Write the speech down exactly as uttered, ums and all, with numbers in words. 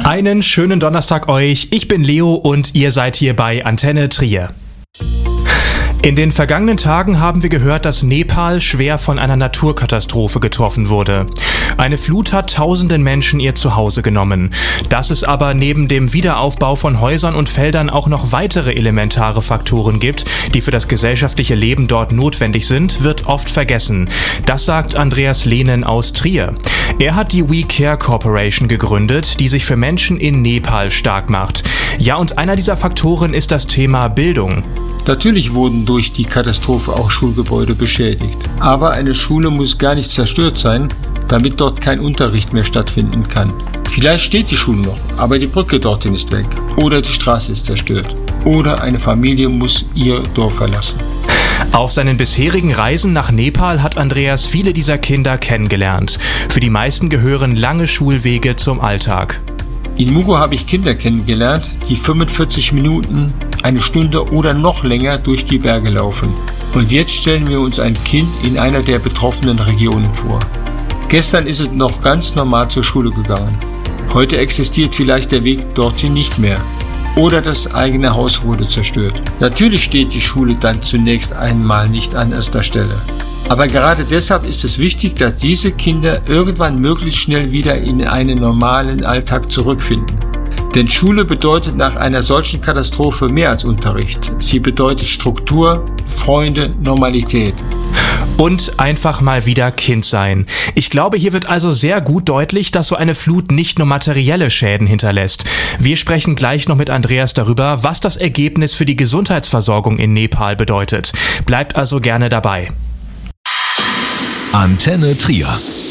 Einen schönen Donnerstag euch, ich bin Leo und ihr seid hier bei Antenne Trier. In den vergangenen Tagen haben wir gehört, dass Nepal schwer von einer Naturkatastrophe getroffen wurde. Eine Flut hat tausenden Menschen ihr Zuhause genommen. Dass es aber neben dem Wiederaufbau von Häusern und Feldern auch noch weitere elementare Faktoren gibt, die für das gesellschaftliche Leben dort notwendig sind, wird oft vergessen. Das sagt Andreas Lehnen aus Trier. Er hat die We Care Corporation gegründet, die sich für Menschen in Nepal stark macht. Ja, und einer dieser Faktoren ist das Thema Bildung. Natürlich wurden durch die Katastrophe auch Schulgebäude beschädigt. Aber eine Schule muss gar nicht zerstört sein, damit dort kein Unterricht mehr stattfinden kann. Vielleicht steht die Schule noch, aber die Brücke dorthin ist weg. Oder die Straße ist zerstört. Oder eine Familie muss ihr Dorf verlassen. Auf seinen bisherigen Reisen nach Nepal hat Andreas viele dieser Kinder kennengelernt. Für die meisten gehören lange Schulwege zum Alltag. In Mugo habe ich Kinder kennengelernt, die fünfundvierzig Minuten, eine Stunde oder noch länger durch die Berge laufen. Und jetzt stellen wir uns ein Kind in einer der betroffenen Regionen vor. Gestern ist es noch ganz normal zur Schule gegangen. Heute existiert vielleicht der Weg dorthin nicht mehr. Oder das eigene Haus wurde zerstört. Natürlich steht die Schule dann zunächst einmal nicht an erster Stelle. Aber gerade deshalb ist es wichtig, dass diese Kinder irgendwann möglichst schnell wieder in einen normalen Alltag zurückfinden. Denn Schule bedeutet nach einer solchen Katastrophe mehr als Unterricht. Sie bedeutet Struktur, Freunde, Normalität. Und einfach mal wieder Kind sein. Ich glaube, hier wird also sehr gut deutlich, dass so eine Flut nicht nur materielle Schäden hinterlässt. Wir sprechen gleich noch mit Andreas darüber, was das Ergebnis für die Gesundheitsversorgung in Nepal bedeutet. Bleibt also gerne dabei. Antenne Trier.